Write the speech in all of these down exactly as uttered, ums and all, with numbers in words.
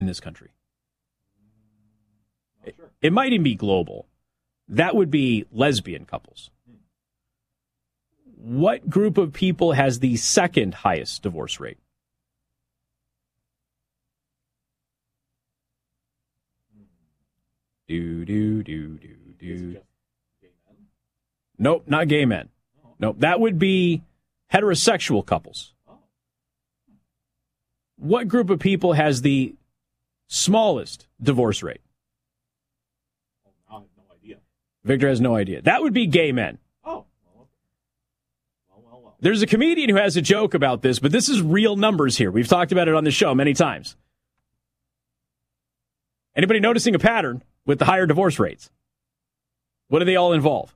in this country. It, it might even be global. That would be lesbian couples. What group of people has the second highest divorce rate? Do, do, do, do, do. Nope, not gay men. Nope, that would be heterosexual couples. What group of people has the smallest divorce rate? I have no idea. Victor has no idea. That would be gay men. Oh. Well, well, well. There's a comedian who has a joke about this, but this is real numbers here. We've talked about it on the show many times. Anybody noticing a pattern with the higher divorce rates? What do they all involve?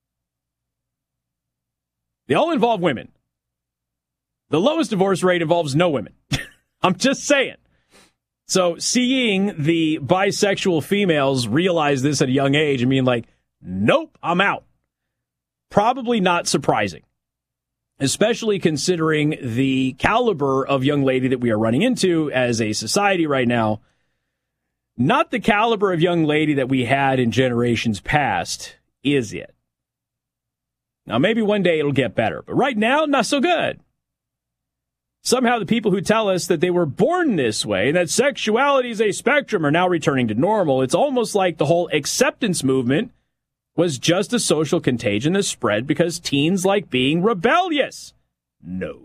They all involve women. The lowest divorce rate involves no women. I'm just saying. So seeing the bisexual females realize this at a young age and being like, nope, I'm out. Probably not surprising, especially considering the caliber of young lady that we are running into as a society right now. Not the caliber of young lady that we had in generations past, is it? Now, maybe one day it'll get better, but right now, not so good. Somehow the people who tell us that they were born this way and that sexuality is a spectrum are now returning to normal. It's almost like the whole acceptance movement was just a social contagion that spread because teens like being rebellious. No.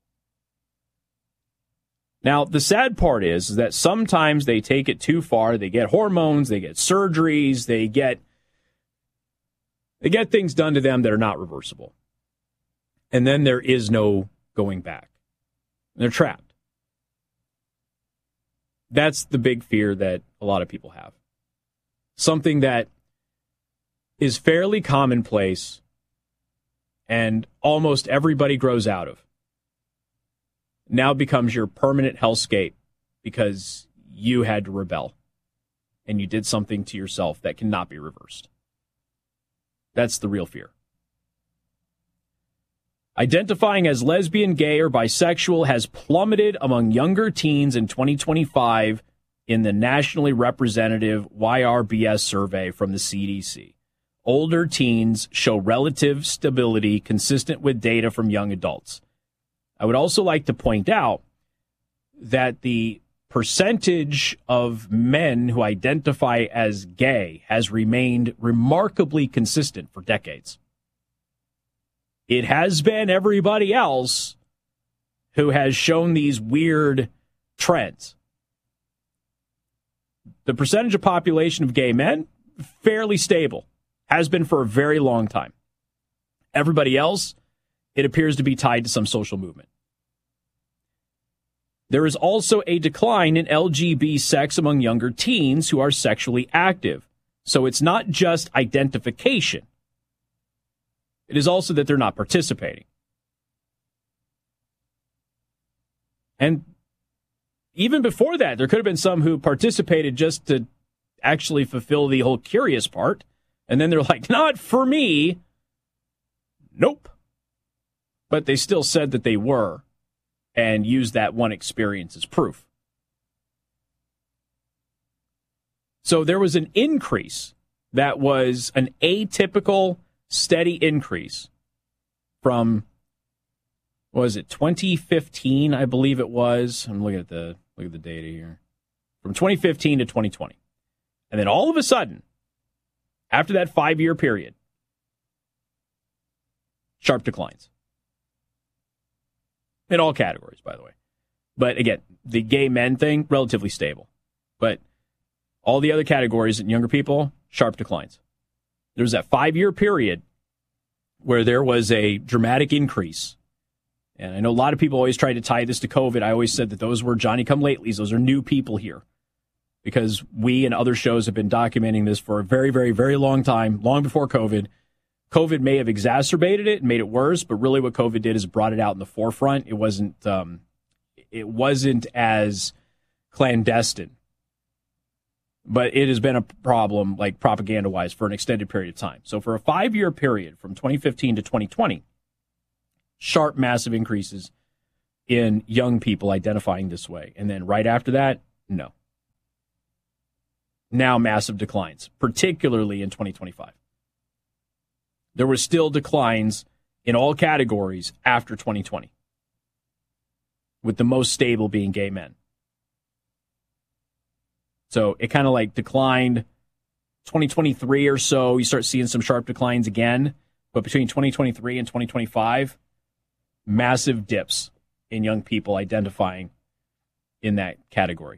Now, the sad part is, is that sometimes they take it too far. They get hormones, they get surgeries, they get they get things done to them that are not reversible. And then there is no going back. They're trapped. That's the big fear that a lot of people have. Something that is fairly commonplace and almost everybody grows out of. Now becomes your permanent hellscape because you had to rebel and you did something to yourself that cannot be reversed. That's the real fear. Identifying as lesbian, gay, or bisexual has plummeted among younger teens in twenty twenty-five in the nationally representative Y R B S survey from the C D C. Older teens show relative stability consistent with data from young adults. I would also like to point out that the percentage of men who identify as gay has remained remarkably consistent for decades. It has been everybody else who has shown these weird trends. The percentage of population of gay men, fairly stable, has been for a very long time. Everybody else, it appears to be tied to some social movement. There is also a decline in L G B sex among younger teens who are sexually active. So it's not just identification. It is also that they're not participating. And even before that, there could have been some who participated just to actually fulfill the whole curious part. And then they're like, not for me. Nope. But they still said that they were and used that one experience as proof. So there was an increase that was an atypical, steady increase from, what was it, twenty fifteen, I believe it was. I'm looking at the look at the data here. From twenty fifteen to twenty twenty. And then all of a sudden, after that five-year period, sharp declines. In all categories, by the way. But again, the gay men thing, relatively stable. But all the other categories in younger people, sharp declines. There was that five-year period where there was a dramatic increase. And I know a lot of people always try to tie this to COVID. I always said that those were Johnny-come-latelys. Those are new people here. Because we and other shows have been documenting this for a very, very, very long time, long before COVID. COVID may have exacerbated it and made it worse, but really what COVID did is it brought it out in the forefront. It wasn't, um, it wasn't as clandestine. But it has been a problem, like propaganda-wise, for an extended period of time. So for a five-year period, from twenty fifteen to twenty twenty, sharp, massive increases in young people identifying this way. And then right after that, no. now massive declines, particularly in twenty twenty-five. There were still declines in all categories after twenty twenty, with the most stable being gay men. So it kind of like declined twenty twenty-three or so. You start seeing some sharp declines again. But between twenty twenty-three and twenty twenty-five, massive dips in young people identifying in that category.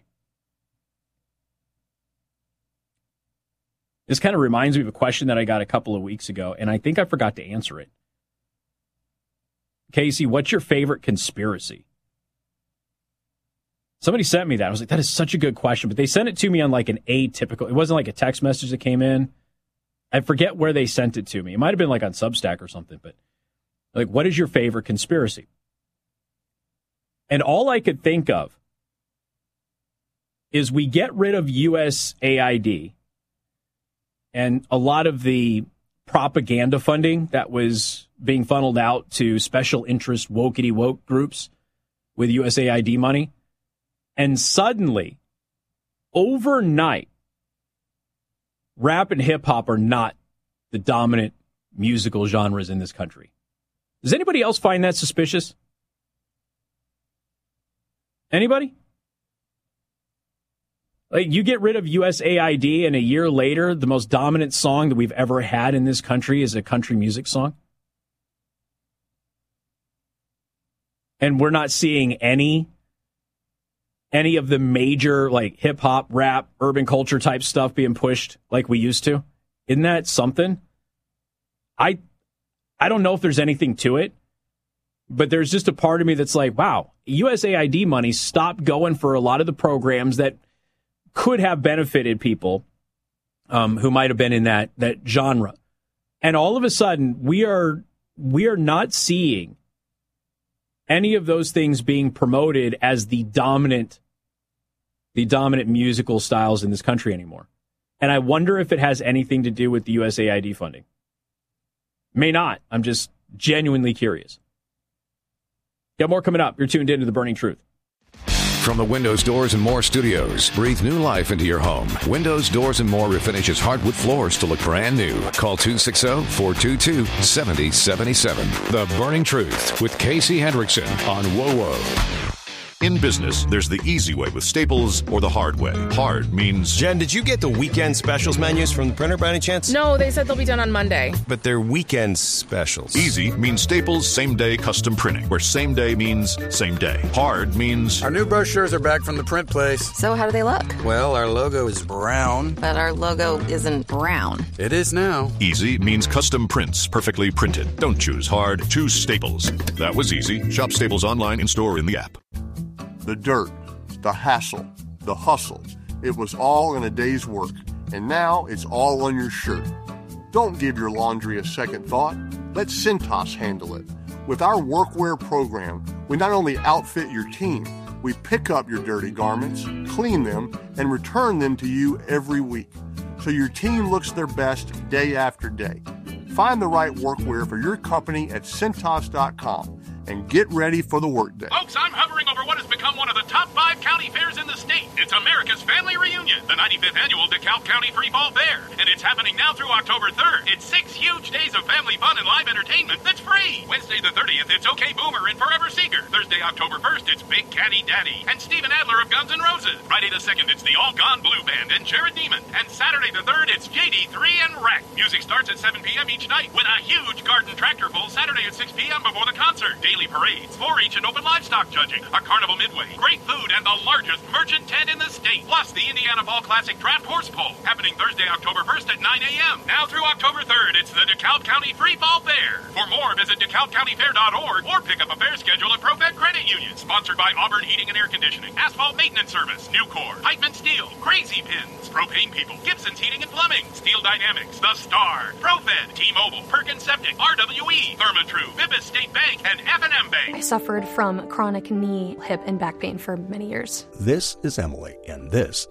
This kind of reminds me of a question that I got a couple of weeks ago, and I think I forgot to answer it. Casey, what's your favorite conspiracy? Somebody sent me that. I was like, that is such a good question. But they sent it to me on like an atypical. It wasn't like a text message that came in. I forget where they sent it to me. It might have been like on Substack or something. But like, what is your favorite conspiracy? And all I could think of is we get rid of U S A I D and a lot of the propaganda funding that was being funneled out to special interest wokety woke groups with U S A I D money. And suddenly, overnight, rap and hip hop are not the dominant musical genres in this country. Does anybody else find that suspicious? Anybody? Like, you get rid of U S A I D and a year later, the most dominant song that we've ever had in this country is a country music song? And we're not seeing any any of the major, like, hip-hop, rap, urban culture type stuff being pushed like we used to? Isn't that something? I I don't know if there's anything to it, but there's just a part of me that's like, wow, U S A I D money stopped going for a lot of the programs that could have benefited people um, who might have been in that that genre. And all of a sudden, we are we are not seeing any of those things being promoted as the dominant the dominant musical styles in this country anymore. And I wonder if it has anything to do with the U S A I D funding. May not. I'm just genuinely curious. Got more coming up. You're tuned into The Burning Truth. From the Windows, Doors, and More studios, breathe new life into your home. Windows, Doors, and More refinishes hardwood floors to look brand new. Call two six zero, four two two, seven zero seven seven. The Burning Truth with Casey Hendrickson on W O W O. In business, there's the easy way with Staples or the hard way. Hard means... Jen, did you get the weekend specials menus from the printer by any chance? No, they said they'll be done on Monday. But they're weekend specials. Easy means Staples same-day custom printing, where same day means same day. Hard means... Our new brochures are back from the print place. So how do they look? Well, our logo is brown. But our logo isn't brown. It is now. Easy means custom prints, perfectly printed. Don't choose hard, choose Staples. That was easy. Shop Staples online, in-store, in the app. The dirt, the hassle, the hustle. It was all in a day's work, and now it's all on your shirt. Don't give your laundry a second thought. Let Cintas handle it. With our workwear program, we not only outfit your team, we pick up your dirty garments, clean them, and return them to you every week, so your team looks their best day after day. Find the right workwear for your company at Cintas dot com. And get ready for the workday. Folks, I'm hovering over what has become one of the top five county fairs in the state. It's America's Family Reunion, the ninety-fifth annual DeKalb County Free Fall Fair. And it's happening now through October third. It's six huge days of family fun and live entertainment that's free. Wednesday the thirtieth, it's OK Boomer and Forever Seeger. Thursday, October first, it's Big Caddy Daddy and Steven Adler of Guns N' Roses. Friday the second, it's the All Gone Blue Band and Jared Neiman. And Saturday the third, it's J D three and Wreck. Music starts at seven p.m. each night with a huge garden tractor pull Saturday at six p.m. before the concert. Daily parades, four H and open livestock judging, a carnival midway, great food, and the largest merchant tent in the state. Plus the Indiana Fall Classic Draft Horse Pull, happening Thursday, October first at nine a.m. Now through October third, it's the DeKalb County Free Fall Fair. For more, visit DeKalb County Fair dot org or pick up a fair schedule at ProFed Credit Union. Sponsored by Auburn Heating and Air Conditioning, Asphalt Maintenance Service, Nucor, Heitman Steel, Crazy Pins, Propane People, Gibson's Heating and Plumbing, Steel Dynamics, The Star, ProFed, T-Mobile, Perkins Septic, R W E, Therma-Tru, Vivus State Bank, and F and M Bank. I suffered from chronic knee, hip, and back pain for many years. This is Emily, and this is her good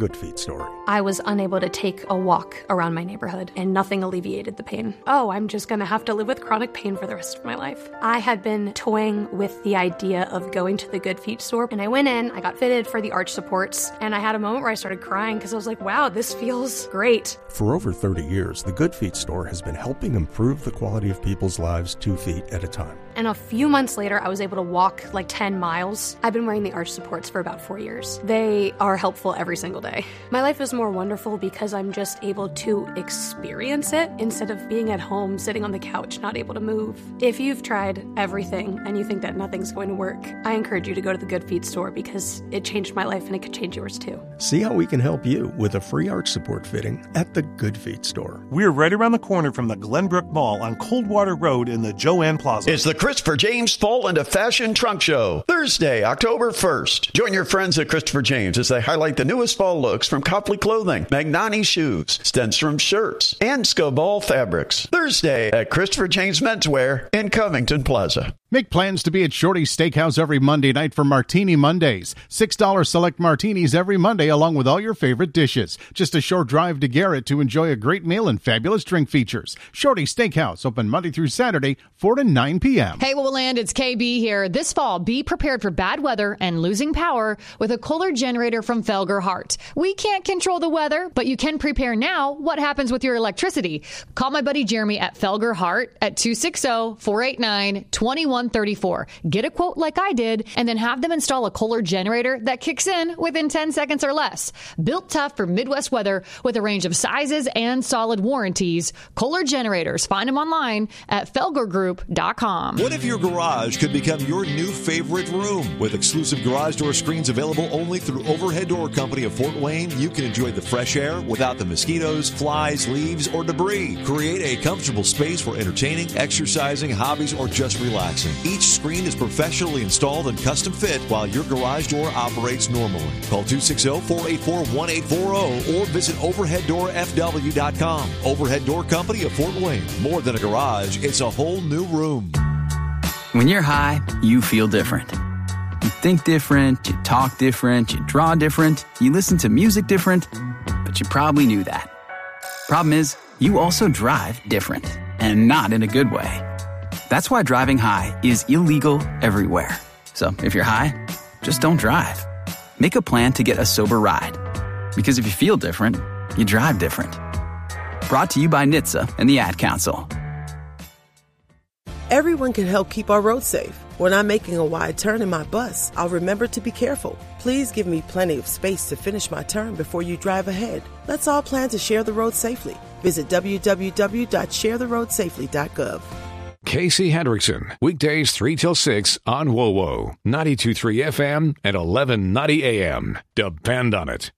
Good Feet story. I was unable to take a walk around my neighborhood, and nothing alleviated the pain. Oh, I'm just going to have to live with chronic pain for the rest of my life. I had been toying with the idea of going to the Good Feet store, and I went in, I got fitted for the arch supports, and I had a moment where I started crying because I was like, wow, this feels great. For over thirty years, the Good Feet store has been helping improve the quality of people's lives two feet at a time. And a few months later, I was able to walk like ten miles. I've been wearing the arch supports for about four years. They are helpful every single day. My life is more wonderful because I'm just able to experience it instead of being at home, sitting on the couch, not able to move. If you've tried everything and you think that nothing's going to work, I encourage you to go to the Good Feet store because it changed my life and it could change yours too. See how we can help you with a free arch support fitting at the Good Feet store. We're right around the corner from the Glenbrook Mall on Coldwater Road in the Joanne Plaza. It's the Christopher James Fall into Fashion Trunk Show, Thursday, October first. Join your friends at Christopher James as they highlight the newest fall looks from Copley Clothing, Magnani Shoes, Stenstrom Shirts, and Scoball Fabrics. Thursday at Christopher James Menswear in Covington Plaza. Make plans to be at Shorty's Steakhouse every Monday night for Martini Mondays. six dollars select martinis every Monday along with all your favorite dishes. Just a short drive to Garrett to enjoy a great meal and fabulous drink features. Shorty's Steakhouse, open Monday through Saturday, four to nine p.m. Hey, Willand, it's K B here. This fall, be prepared for bad weather and losing power with a Kohler generator from Felger Hart. We can't control the weather, but you can prepare now. What happens with your electricity? Call my buddy Jeremy at Felger Hart at two six zero, four eight nine, two one three four. Get a quote like I did, and then have them install a Kohler generator that kicks in within ten seconds or less. Built tough for Midwest weather with a range of sizes and solid warranties. Kohler generators. Find them online at felger group dot com. What if your garage could become your new favorite room? With exclusive garage door screens available only through Overhead Door Company of Fort Wayne, you can enjoy the fresh air without the mosquitoes, flies, leaves, or debris. Create a comfortable space for entertaining, exercising, hobbies, or just relaxing. Each screen is professionally installed and custom fit while your garage door operates normally. Call two six zero, four eight four, one eight four zero or visit overhead door f w dot com. Overhead Door Company of Fort Wayne. More than a garage, it's a whole new room. When you're high, you feel different. You think different, you talk different, you draw different, you listen to music different, but you probably knew that. Problem is, you also drive different, and not in a good way. That's why driving high is illegal everywhere. So if you're high, just don't drive. Make a plan to get a sober ride. Because if you feel different, you drive different. Brought to you by N H T S A and the Ad Council. Everyone can help keep our roads safe. When I'm making a wide turn in my bus, I'll remember to be careful. Please give me plenty of space to finish my turn before you drive ahead. Let's all plan to share the road safely. Visit w w w dot share the road safely dot gov. Casey Hendrickson, weekdays three till six on W O W O, ninety-two point three F M and eleven ninety A M. Depend on it.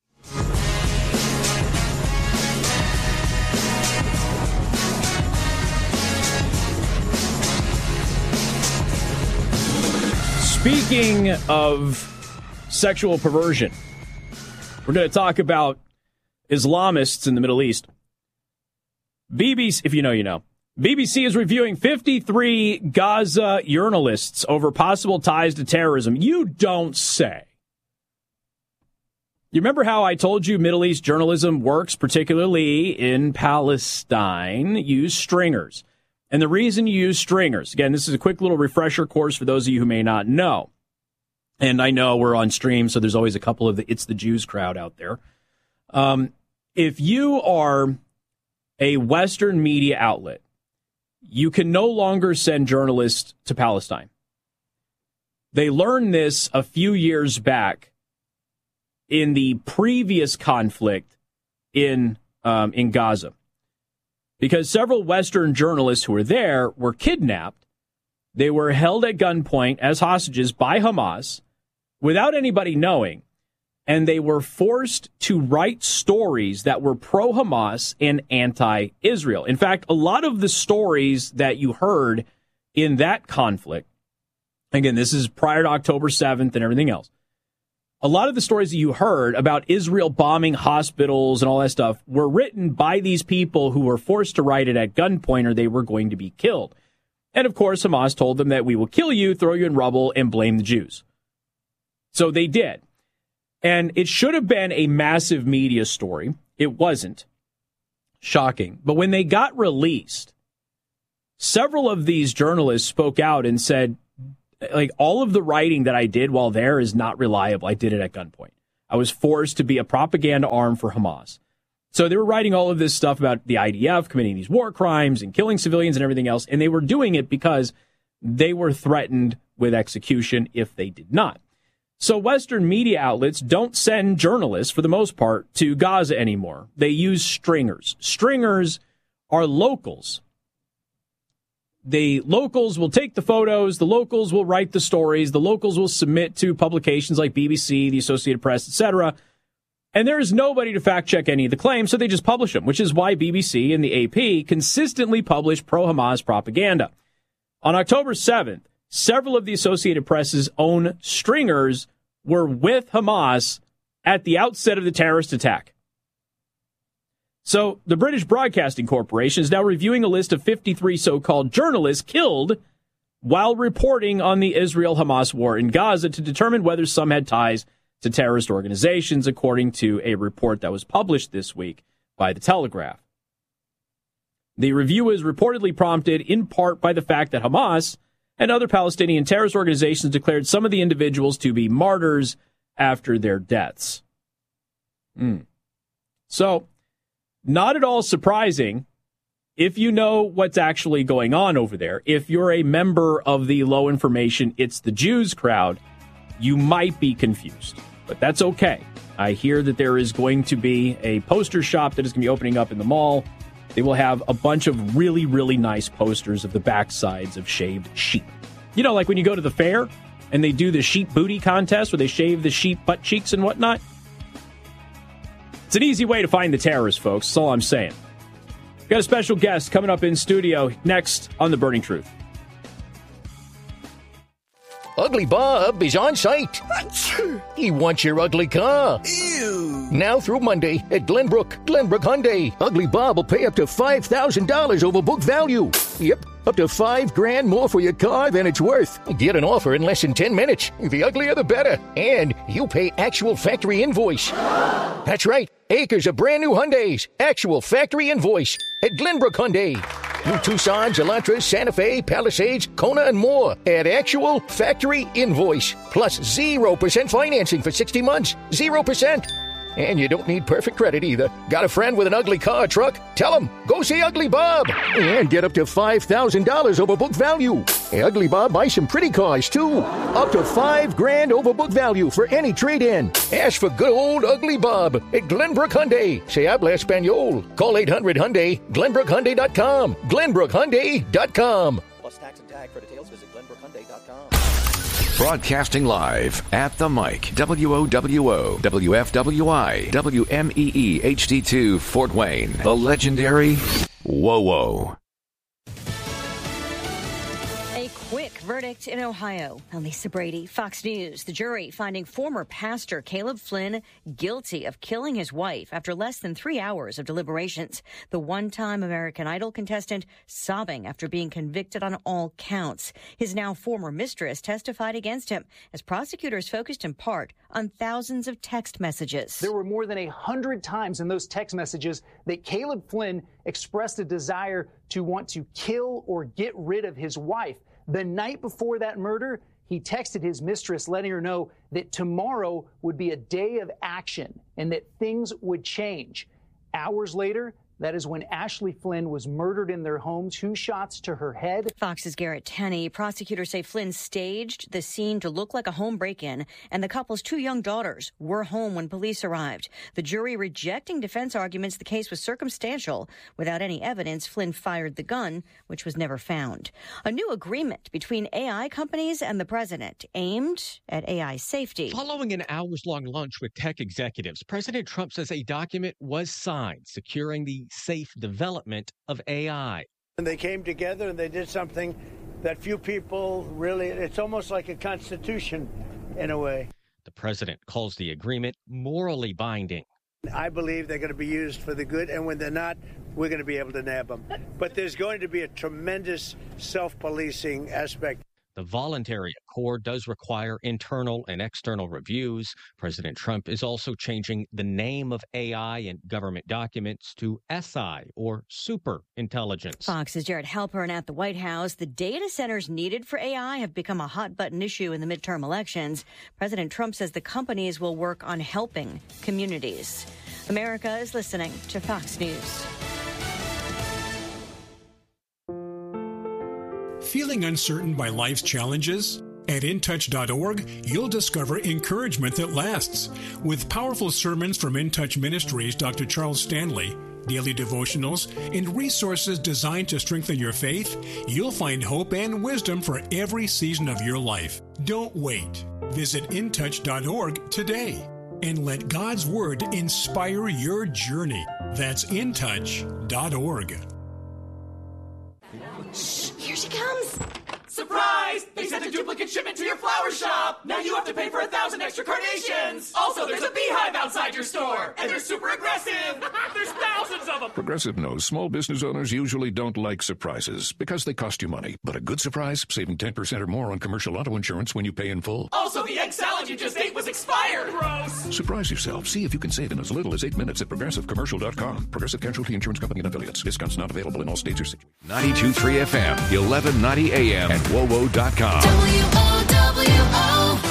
Speaking of sexual perversion, we're going to talk about Islamists in the Middle East. B B C, if you know, you know. B B C is reviewing fifty-three Gaza journalists over possible ties to terrorism. You don't say. You remember how I told you Middle East journalism works, particularly in Palestine? Use stringers. And the reason you use stringers, again, this is a quick little refresher course for those of you who may not know. And I know we're on stream, so there's always a couple of the It's the Jews crowd out there. Um, if you are a Western media outlet, you can no longer send journalists to Palestine. They learned this a few years back in the previous conflict in um, in Gaza, because several Western journalists who were there were kidnapped. They were held at gunpoint as hostages by Hamas without anybody knowing, and they were forced to write stories that were pro-Hamas and anti-Israel. In fact, a lot of the stories that you heard in that conflict, again, this is prior to October seventh and everything else, a lot of the stories that you heard about Israel bombing hospitals and all that stuff were written by these people who were forced to write it at gunpoint or they were going to be killed. And, of course, Hamas told them that we will kill you, throw you in rubble, and blame the Jews. So they did. And it should have been a massive media story. It wasn't. Shocking. But when they got released, several of these journalists spoke out and said, like, all of the writing that I did while there is not reliable. I did it at gunpoint. I was forced to be a propaganda arm for Hamas. So they were writing all of this stuff about the I D F committing these war crimes and killing civilians and everything else. And they were doing it because they were threatened with execution if they did not. So Western media outlets don't send journalists, for the most part, to Gaza anymore. They use stringers. Stringers are locals. The locals will take the photos. The locals will write the stories. The locals will submit to publications like B B C, the Associated Press, et cetera. And there is nobody to fact check any of the claims, so they just publish them, which is why B B C and the A P consistently publish pro-Hamas propaganda. On October seventh, several of the Associated Press's own stringers were with Hamas at the outset of the terrorist attack. So the British Broadcasting Corporation is now reviewing a list of fifty-three so-called journalists killed while reporting on the Israel-Hamas war in Gaza to determine whether some had ties to terrorist organizations, according to a report that was published this week by The Telegraph. The review is reportedly prompted in part by the fact that Hamas and other Palestinian terrorist organizations declared some of the individuals to be martyrs after their deaths. Mm. So, not at all surprising if you know what's actually going on over there. If you're a member of the low information, it's the Jews crowd, you might be confused. But that's okay. I hear that there is going to be a poster shop that is going to be opening up in the mall. They will have a bunch of really, really nice posters of the backsides of shaved sheep. You know, like when you go to the fair and they do the sheep booty contest where they shave the sheep butt cheeks and whatnot. It's an easy way to find the terrorists, folks. That's all I'm saying. We've got a special guest coming up in studio next on The Burning Truth. Ugly Bob is on site. He wants your ugly car. Ew. Now through Monday at Glenbrook, Glenbrook Hyundai. Ugly Bob will pay up to five thousand dollars over book value. Yep, up to five grand more for your car than it's worth. Get an offer in less than ten minutes. The uglier the better. And you pay actual factory invoice. That's right. Acres of brand new Hyundais. Actual factory invoice at Glenbrook Hyundai. New Tucsons, Elantras, Santa Fe, Palisades, Kona, and more at actual factory invoice. Plus zero percent financing for sixty months. zero percent. And you don't need perfect credit either. Got a friend with an ugly car or truck? Tell him, go see Ugly Bob. And get up to five thousand dollars over book value. Hey, Ugly Bob buys some pretty cars, too. Up to five grand over book value for any trade-in. Ask for good old Ugly Bob at Glenbrook Hyundai. Se habla Espanol. Call eight hundred Hyundai, Glenbrook Hyundai dot com. Glenbrook Hyundai dot com. Plus tax and tag. For details, visit Glenbrook Hyundai dot com. Broadcasting live at the mic, W O W O, W F W I, W M E E H D two, Fort Wayne, the legendary Whoa-Whoa. A quick verdict in Ohio. Lisa Brady, Fox News. The jury finding former pastor Caleb Flynn guilty of killing his wife after less than three hours of deliberations. The one-time American Idol contestant sobbing after being convicted on all counts. His now former mistress testified against him as prosecutors focused in part on thousands of text messages. There were more than a hundred times in those text messages that Caleb Flynn expressed a desire to want to kill or get rid of his wife. The night before that murder, he texted his mistress letting her know that tomorrow would be a day of action and that things would change. Hours later, that is when Ashley Flynn was murdered in their home, two shots to her head. Fox's Garrett Tenney. Prosecutors say Flynn staged the scene to look like a home break-in, and the couple's two young daughters were home when police arrived. The jury rejecting defense arguments the case was circumstantial. Without any evidence, Flynn fired the gun, which was never found. A new agreement between A I companies and the president aimed at A I safety. Following an hours-long lunch with tech executives, President Trump says a document was signed securing the safe development of A I. And they came together and they did something that few people really, it's almost like a constitution in a way. The president calls the agreement morally binding. I believe they're going to be used for the good, and when they're not, we're going to be able to nab them. But there's going to be a tremendous self-policing aspect. The voluntary accord does require internal and external reviews. President Trump is also changing the name of A I in government documents to S I, or super intelligence. Fox's Jared Halpern at the White House. The data centers needed for A I have become a hot-button issue in the midterm elections. President Trump says the companies will work on helping communities. America is listening to Fox News. Feeling uncertain by life's challenges? At in touch dot org, you'll discover encouragement that lasts. With powerful sermons from In Touch Ministries' Doctor Charles Stanley, daily devotionals, and resources designed to strengthen your faith, you'll find hope and wisdom for every season of your life. Don't wait. Visit in touch dot org today and let God's Word inspire your journey. That's in touch dot org. Shh, here she comes. Surprise! They sent a duplicate shipment to your flower shop. Now you have to pay for a thousand extra carnations. Also, there's a beehive outside your store, and they're super aggressive. There's thousands of them. Progressive knows small business owners usually don't like surprises because they cost you money. But a good surprise, saving ten percent or more on commercial auto insurance when you pay in full. Also, the egg salad you just ate was expired. Gross. Surprise yourself. See if you can save in as little as eight minutes at progressive commercial dot com. Progressive Casualty Insurance Company and affiliates. Discounts not available in all states or cities. ninety-two point three F M, eleven ninety A M, and W O W dot com. W O W O.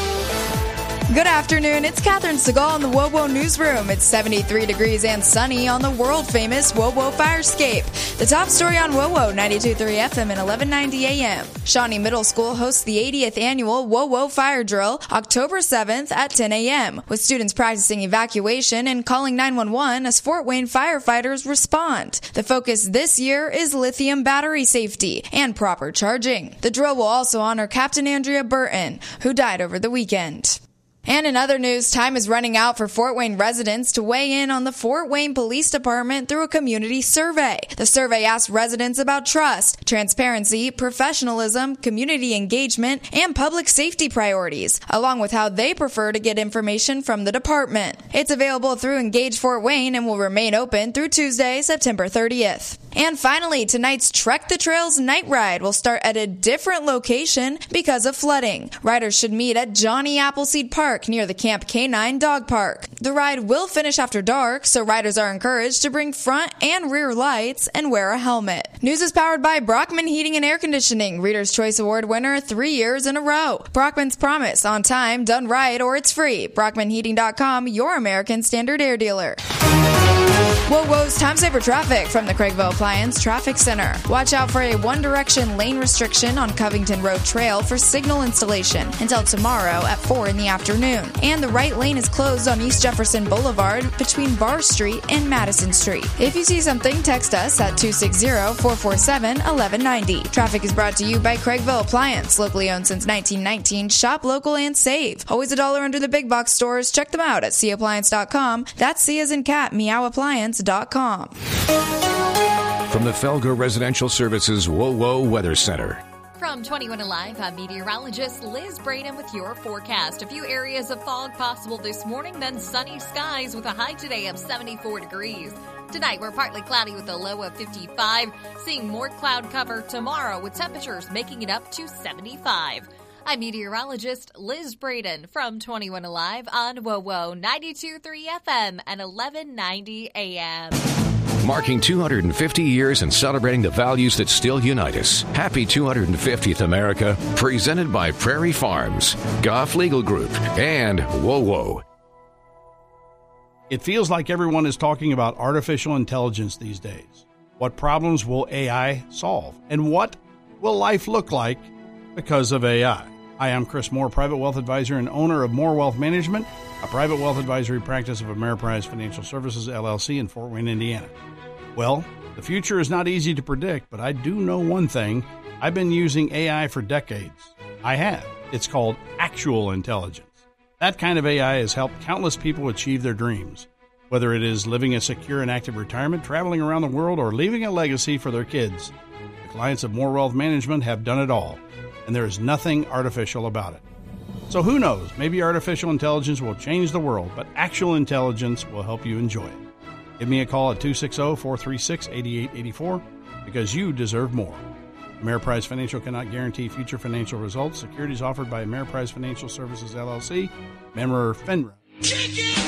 Good afternoon. It's Catherine Segal in the WoWo newsroom. It's seventy-three degrees and sunny on the world-famous WoWo Firescape. The top story on WoWo, ninety-two point three F M and eleven ninety A M. Shawnee Middle School hosts the eightieth annual WoWo Fire Drill October seventh at ten A M, with students practicing evacuation and calling nine one one as Fort Wayne firefighters respond. The focus this year is lithium battery safety and proper charging. The drill will also honor Captain Andrea Burton, who died over the weekend. And in other news, time is running out for Fort Wayne residents to weigh in on the Fort Wayne Police Department through a community survey. The survey asked residents about trust, transparency, professionalism, community engagement, and public safety priorities, along with how they prefer to get information from the department. It's available through Engage Fort Wayne and will remain open through Tuesday, September thirtieth. And finally, tonight's Trek the Trails night ride will start at a different location because of flooding. Riders should meet at Johnny Appleseed Park near the Camp K nine Dog Park. The ride will finish after dark, so riders are encouraged to bring front and rear lights and wear a helmet. News is powered by Brockman Heating and Air Conditioning, Reader's Choice Award winner three years in a row. Brockman's Promise, on time, done right, or it's free. Brockman Heating dot com, your American Standard Air dealer. WoWo's Time Saver Traffic from the Craigville Appliance Traffic Center. Watch out for a One Direction lane restriction on Covington Road Trail for signal installation until tomorrow at four in the afternoon. And the right lane is closed on East Jefferson Boulevard between Barr Street and Madison Street. If you see something, text us at two six zero, four four seven, one one nine zero. Traffic is brought to you by Craigville Appliance, locally owned since nineteen nineteen. Shop local and save. Always a dollar under the big box stores. Check them out at C appliance dot com. That's C as in cat, meow appliance dot com. From the Felger Residential Services WoWo Weather Center. From twenty-one Alive, I'm meteorologist Liz Braden with your forecast. A few areas of fog possible this morning, then sunny skies with a high today of seventy-four degrees. Tonight, we're partly cloudy with a low of fifty-five, seeing more cloud cover tomorrow with temperatures making it up to seventy-five. I'm meteorologist Liz Braden from twenty-one Alive on WoWo ninety-two point three F M and eleven ninety A M. Marking two hundred fifty years and celebrating the values that still unite us. Happy two hundred fiftieth, America. Presented by Prairie Farms, Goff Legal Group, and WoWo. It feels like everyone is talking about artificial intelligence these days. What problems will A I solve? And what will life look like because of A I? Hi, I'm Chris Moore, private wealth advisor and owner of Moore Wealth Management, a private wealth advisory practice of Ameriprise Financial Services, L L C in Fort Wayne, Indiana. Well, the future is not easy to predict, but I do know one thing. I've been using A I for decades. I have. It's called actual intelligence. That kind of A I has helped countless people achieve their dreams. Whether it is living a secure and active retirement, traveling around the world, or leaving a legacy for their kids, the clients of Moore Wealth Management have done it all, and there is nothing artificial about it. So who knows, maybe artificial intelligence will change the world, but actual intelligence will help you enjoy it. Give me a call at two six zero, four three six, eight eight eight four because you deserve more. Ameriprise Financial cannot guarantee future financial results. Securities offered by Ameriprise Financial Services, L L C, member FINRA.